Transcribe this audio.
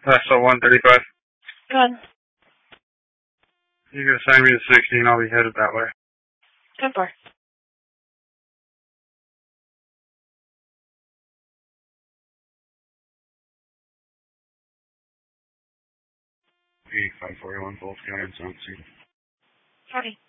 That's the 135. Go ahead. You can assign me to 16. I'll be headed that way. 10-4. 541 Wolf County, Zone C. 40.